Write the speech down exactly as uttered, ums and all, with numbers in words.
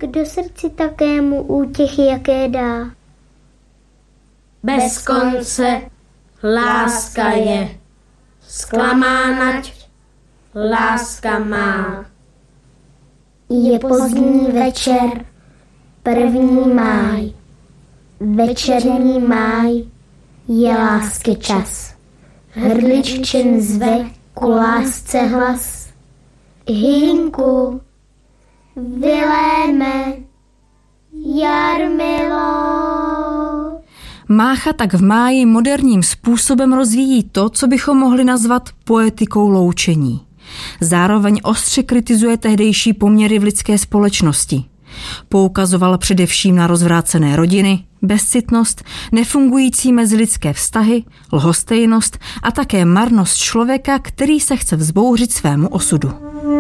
kdo srdci takému útěchy jaké dá. Bez konce láska je, zklamánať láska má. Je pozdní večer, první máj, večerní máj je lásky čas. Hrdliččin zve ku lásce hlas. Hynku, Viléme, Jarmilo. Mácha tak v máji moderním způsobem rozvíjí to, co bychom mohli nazvat poetikou loučení. Zároveň ostře kritizuje tehdejší poměry v lidské společnosti. Poukazovala především na rozvrácené rodiny, bezcitnost, nefungující mezilidské vztahy, lhostejnost a také marnost člověka, který se chce vzbouřit svému osudu.